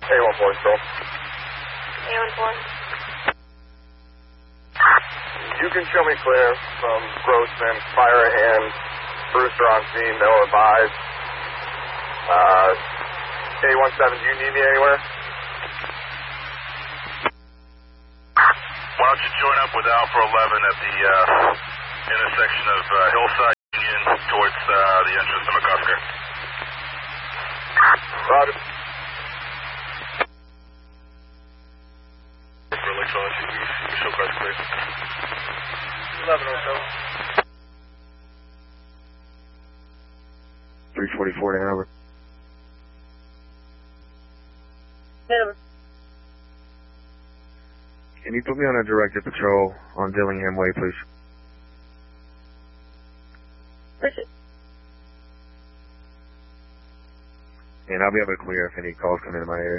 A14 still. A14. You can show me clear from Grossman, fire at hand, Brewster on scene, no advised. A17, do you need me anywhere? Why don't you join up with Alpha 11 at the intersection of Hillside Union towards the entrance to McCusker. Roger. Relax on you. Show cars clear. 11 or so. 344 to Hanover. Hanover. Can you put me on a directed patrol on Dillingham Way, please? Push it. And I'll be able to clear if any calls come into my area.